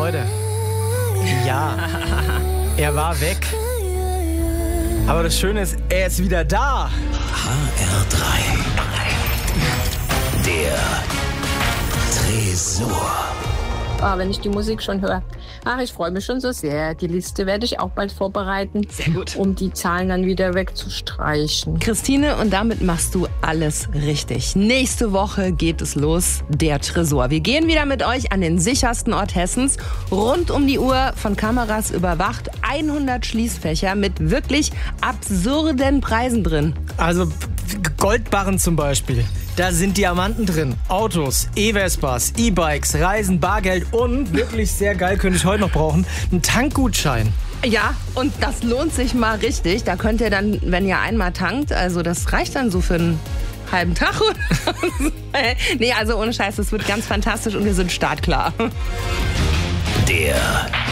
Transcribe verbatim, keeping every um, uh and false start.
Leute, ja, er war weg. Aber das Schöne ist, er ist wieder da. H R drei. Der Tresor. Ah, wenn ich die Musik schon höre. Ach, ich freue mich schon so sehr. Die Liste werde ich auch bald vorbereiten, Sehr gut. um die Zahlen dann wieder wegzustreichen. Christine, und damit machst du alles richtig. Nächste Woche geht es los, der Tresor. Wir gehen wieder mit euch an den sichersten Ort Hessens. Rund um die Uhr, von Kameras überwacht, hundert Schließfächer mit wirklich absurden Preisen drin. Also Goldbarren zum Beispiel. Da sind Diamanten drin, Autos, E-Vespas, E-Bikes, Reisen, Bargeld und, wirklich sehr geil, könnte ich heute noch brauchen, ein Tankgutschein. Ja, und das lohnt sich mal richtig. Da könnt ihr dann, wenn ihr einmal tankt, also das reicht dann so für einen halben Tag. Nee, also ohne Scheiß, das wird ganz fantastisch und wir sind startklar. Der